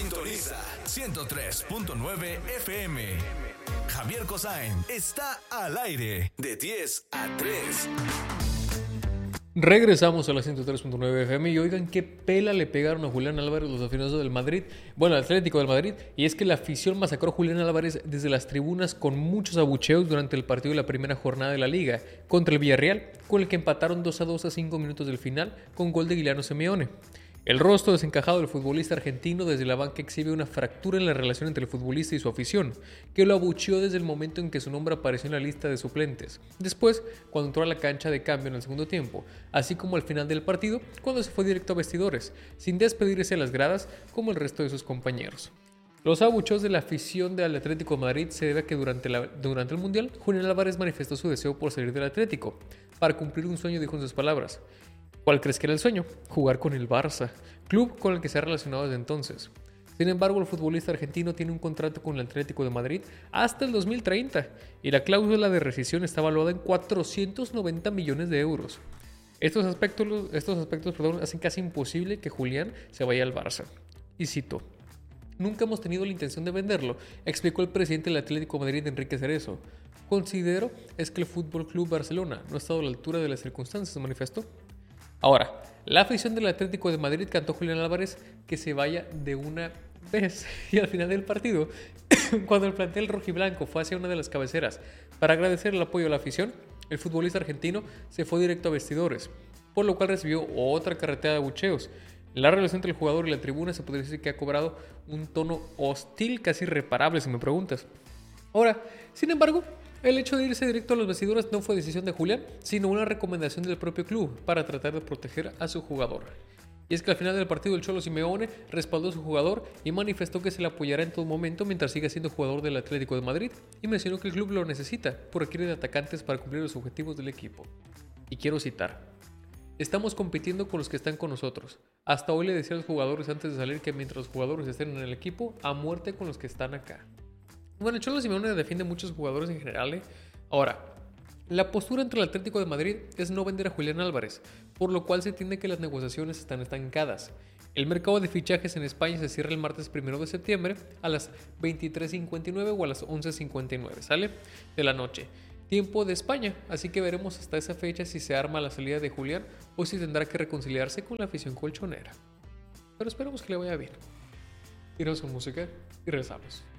Sintoniza 103.9 FM. Javier Cosain está al aire de 10 a 3. Regresamos a la 103.9 FM y oigan qué pela le pegaron a Julián Álvarez los aficionados del Madrid, bueno, al Atlético del Madrid, y es que la afición masacró a Julián Álvarez desde las tribunas con muchos abucheos durante el partido de la primera jornada de la Liga contra el Villarreal, con el que empataron 2-2 a 5 minutos del final con gol de Giuliano Simeone. El rostro desencajado del futbolista argentino desde la banca exhibe una fractura en la relación entre el futbolista y su afición, que lo abucheó desde el momento en que su nombre apareció en la lista de suplentes. Después, cuando entró a la cancha de cambio en el segundo tiempo, así como al final del partido, cuando se fue directo a vestidores, sin despedirse de las gradas como el resto de sus compañeros. Los abucheos de la afición del Atlético de Madrid se debe a que durante el Mundial, Julián Álvarez manifestó su deseo por salir del Atlético, para cumplir un sueño, dijo en sus palabras. ¿Cuál crees que era el sueño? Jugar con el Barça, club con el que se ha relacionado desde entonces. Sin embargo, el futbolista argentino tiene un contrato con el Atlético de Madrid hasta el 2030 y la cláusula de rescisión está valuada en 490 millones de euros. Estos aspectos hacen casi imposible que Julián se vaya al Barça. Y cito: "Nunca hemos tenido la intención de venderlo", explicó el presidente del Atlético de Madrid, Enrique Cerezo. "Considero es que el Fútbol Club Barcelona no ha estado a la altura de las circunstancias", manifestó. Ahora, la afición del Atlético de Madrid cantó a Julián Álvarez que se vaya de una vez, y al final del partido, cuando el plantel rojiblanco fue hacia una de las cabeceras para agradecer el apoyo a la afición, el futbolista argentino se fue directo a vestidores, por lo cual recibió otra carretea de abucheos. La relación entre el jugador y la tribuna se podría decir que ha cobrado un tono hostil casi irreparable, si me preguntas. Ahora, sin embargo, el hecho de irse directo a los vestidores no fue decisión de Julián, sino una recomendación del propio club para tratar de proteger a su jugador. Y es que al final del partido el Cholo Simeone respaldó a su jugador y manifestó que se le apoyará en todo momento mientras siga siendo jugador del Atlético de Madrid, y mencionó que el club lo necesita, porque requiere de atacantes para cumplir los objetivos del equipo. Y quiero citar: "Estamos compitiendo con los que están con nosotros. Hasta hoy le decía a los jugadores antes de salir que mientras los jugadores estén en el equipo, a muerte con los que están acá". Bueno, el Cholo Simeone defiende a muchos jugadores en general. Ahora, la postura entre el Atlético de Madrid es no vender a Julián Álvarez, por lo cual se entiende que las negociaciones están estancadas. El mercado de fichajes en España se cierra el martes 1 de septiembre a las 23:59 o a las 11:59, ¿sale? De la noche. Tiempo de España, así que veremos hasta esa fecha si se arma la salida de Julián o si tendrá que reconciliarse con la afición colchonera. Pero esperemos que le vaya bien. Iremos con música y regresamos.